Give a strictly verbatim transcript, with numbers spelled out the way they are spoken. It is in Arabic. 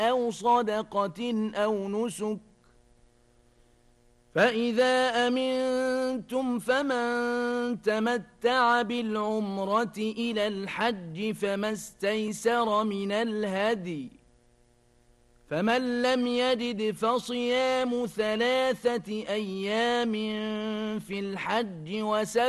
أو صدقة أو نسك فإذا أمنتم فمن تمتع بالعمرة إلى الحج فما استيسر من الهدي فمن لم يجد فصيام ثلاثة أيام في الحج وسبعة